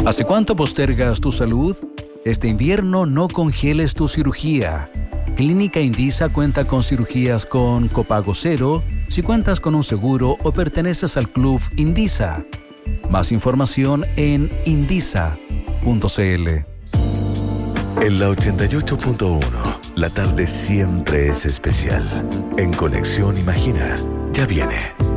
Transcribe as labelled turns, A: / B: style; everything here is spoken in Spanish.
A: ¿Hace cuánto postergas tu salud? Este invierno no congeles tu cirugía. Clínica Indisa cuenta con cirugías con copago cero si cuentas con un seguro o perteneces al Club Indisa. Más información en indisa.cl.
B: En la 88.1, la tarde siempre es especial. En Conexión Imagina, ya viene.